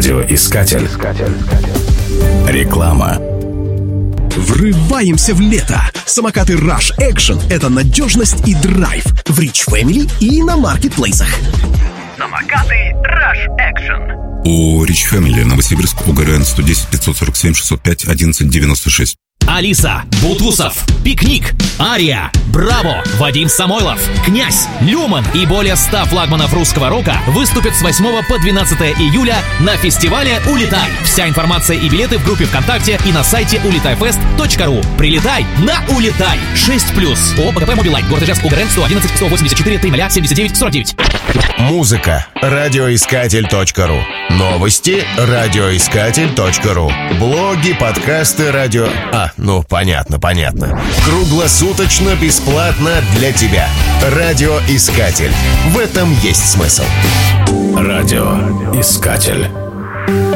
Радиоискатель. Реклама. Врываемся в лето. Самокаты Rush Action — это надежность и драйв в Rich Family и на маркетплейсах. Самокаты Rush Action. У Rich Family Новосибирск, УГРН 110 547 605 1196. Алиса, Бутусов, Пикник, Ария, Браво, Вадим Самойлов, Князь, Люман и более 100 флагманов русского рока выступят с 8 по 12 июля на фестивале «Улетай». Вся информация и билеты в группе ВКонтакте и на сайте улетайфест.ру. Прилетай на «Улетай». 6+. ООО БКП «Мобилайт». Город Ижевск, УГРН 111 184 300 79 49. Музыка. Радиоискатель.ру. Новости. Радиоискатель.ру. Блоги, подкасты, радио... понятно. Круглосуточно бесплатно для тебя. Радиоискатель. В этом есть смысл. Радиоискатель.